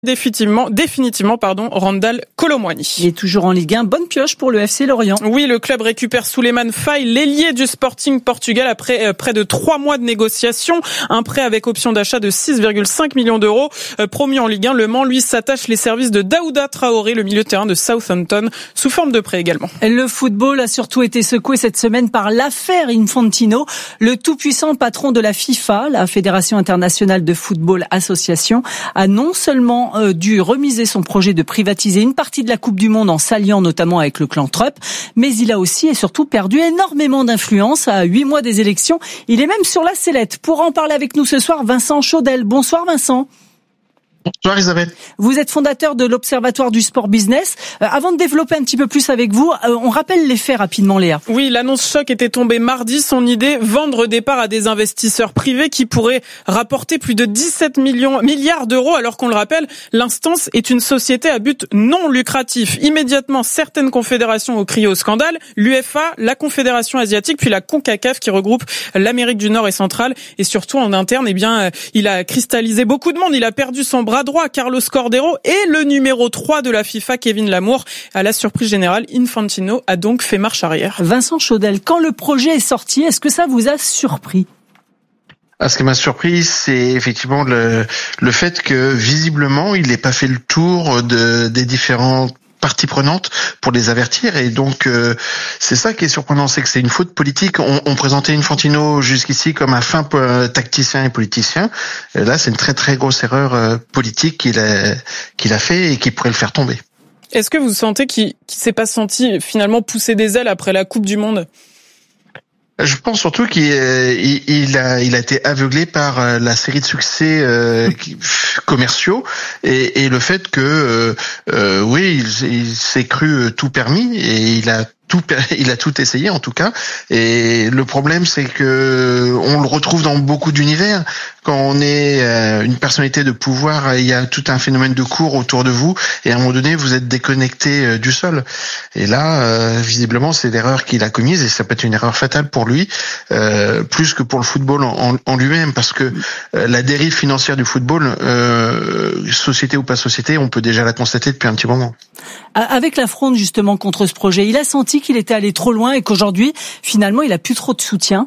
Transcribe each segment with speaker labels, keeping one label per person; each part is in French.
Speaker 1: définitivement, Randal Kolo Muani.
Speaker 2: Il est toujours en Ligue 1. Bonne pioche pour le FC Lorient.
Speaker 1: Oui, le club récupère Souleymane Faye, l'ailier du Sporting Portugal, après près de 3 mois de négociations. Un prêt avec option d'achat de 6,5 millions d'euros. Promu en Ligue 1, Le Mans, lui, s'attache les services de Daouda Traoré, le milieu de terrain de Southampton, sous forme de prêt également.
Speaker 2: Le football a surtout été secoué cette semaine par l'affaire Infantino. Le tout-puissant patron de la FIFA, la Fédération internationale de football association, a non seulement dû remiser son projet de privatiser une partie de la Coupe du Monde en s'alliant notamment avec le clan Trump, mais il a aussi et surtout perdu énormément d'influence à 8 mois des élections. Il est même sur la sellette. Pour en parler avec nous ce soir, Vincent Chaudel. Bonsoir Vincent.
Speaker 3: Bonsoir Isabelle.
Speaker 2: Vous êtes fondateur de l'Observatoire du Sport Business. Avant de développer un petit peu plus avec vous, on rappelle les faits rapidement, Léa.
Speaker 1: Oui, l'annonce choc était tombée mardi. Son idée, vendre des parts à des investisseurs privés qui pourraient rapporter plus de 17 milliards d'euros, alors qu'on le rappelle, l'instance est une société à but non lucratif. Immédiatement, certaines confédérations ont crié au scandale. L'UEFA, la Confédération asiatique, puis la CONCACAF qui regroupe l'Amérique du Nord et centrale. Et surtout en interne, il a cristallisé beaucoup de monde. Il a perdu son bras droit, Carlos Cordero, et le numéro 3 de la FIFA, Kevin Lamour. À la surprise générale, Infantino a donc fait marche arrière.
Speaker 2: Vincent Chaudel, quand le projet est sorti, est-ce que ça vous a surpris ?
Speaker 3: Ce qui m'a surpris, c'est effectivement le fait que visiblement, il n'ait pas fait le tour des différentes parties prenantes pour les avertir, et donc c'est ça qui est surprenant, c'est que c'est une faute politique. On présentait Infantino jusqu'ici comme un fin tacticien et politicien. Et là, c'est une très très grosse erreur politique qu'il a fait et qui pourrait le faire tomber.
Speaker 1: Est-ce que vous sentez qu'il s'est pas senti finalement pousser des ailes après la Coupe du Monde ?
Speaker 3: Je pense surtout qu'il a été aveuglé par la série de succès commerciaux et le fait que oui, il s'est cru tout permis et il a tout essayé en tout cas. Et le problème, c'est que on le retrouve dans beaucoup d'univers. Quand on est une personnalité de pouvoir, il y a tout un phénomène de cours autour de vous, et à un moment donné, vous êtes déconnecté du sol. Et là, visiblement, c'est l'erreur qu'il a commise, et ça peut être une erreur fatale pour lui, plus que pour le football en lui-même, parce que la dérive financière du football, société ou pas société, on peut déjà la constater depuis un petit moment.
Speaker 2: Avec la fronde justement contre ce projet, il a senti qu'il était allé trop loin et qu'aujourd'hui, finalement, il a plus trop de soutien.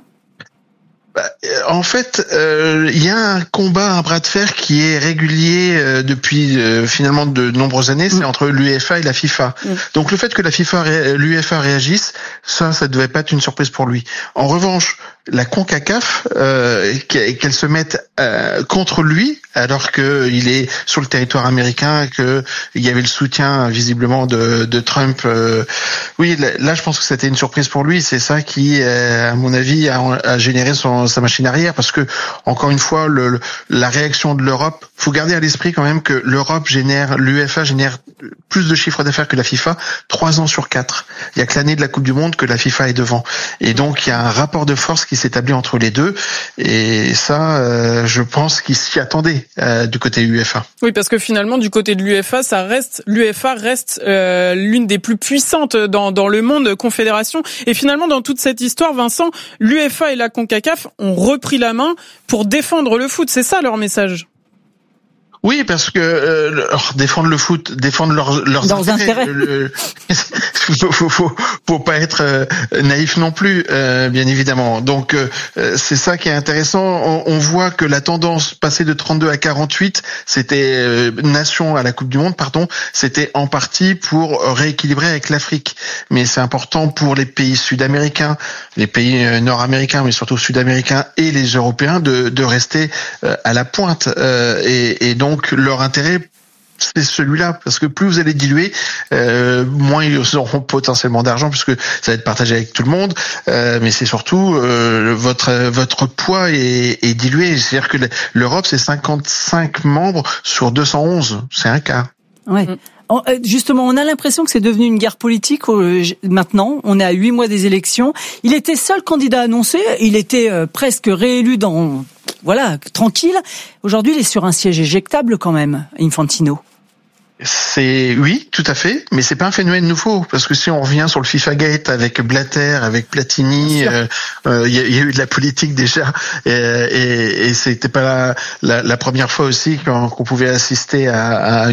Speaker 3: En fait, il y a un combat, un bras de fer qui est régulier depuis finalement de nombreuses années. C'est entre l'UEFA et la FIFA. Donc le fait que l'UEFA réagisse, ça devait pas être une surprise pour lui. En revanche, la CONCACAF, qu'elle se mette contre lui, alors que il est sur le territoire américain, que il y avait le soutien visiblement de Trump. Oui, là, je pense que c'était une surprise pour lui. C'est ça qui, à mon avis, a généré sa machine arrière, parce que encore une fois, la réaction de l'Europe. Faut garder à l'esprit quand même que l'UEFA génère plus de chiffre d'affaires que la FIFA 3 ans sur 4. Il y a que l'année de la Coupe du Monde que la FIFA est devant. Et donc il y a un rapport de force qui s'établit entre les deux. Et ça, je pense qu'ils s'y attendaient du côté UEFA.
Speaker 1: Oui, parce que finalement, du côté de l'UEFA, l'UEFA reste l'une des plus puissantes dans le monde confédération. Et finalement, dans toute cette histoire, Vincent, l'UEFA et la CONCACAF ont repris la main pour défendre le foot. C'est ça leur message.
Speaker 3: Oui, parce que défendre le foot, défendre leurs
Speaker 2: intérêts.
Speaker 3: Faut pas être naïf non plus, bien évidemment. Donc c'est ça qui est intéressant. On voit que la tendance passée de 32 à 48, c'était nation à la Coupe du Monde, c'était en partie pour rééquilibrer avec l'Afrique. Mais c'est important pour les pays sud-américains, les pays nord-américains, mais surtout sud-américains et les Européens de rester à la pointe. Et donc leur intérêt, c'est celui-là, parce que plus vous allez diluer, moins ils auront potentiellement d'argent, puisque ça va être partagé avec tout le monde. Mais c'est surtout votre poids est dilué. C'est-à-dire que l'Europe, c'est 55 membres sur 211, c'est un quart.
Speaker 2: Ouais. Justement, on a l'impression que c'est devenu une guerre politique maintenant. On est à 8 mois des élections. Il était seul candidat annoncé. Il était presque réélu tranquille. Aujourd'hui, il est sur un siège éjectable quand même, Infantino.
Speaker 3: Oui, tout à fait, mais c'est pas un phénomène nouveau, parce que si on revient sur le FIFA Gate avec Blatter, avec Platini, il y a eu de la politique déjà, et c'était pas la première fois aussi qu'on pouvait assister à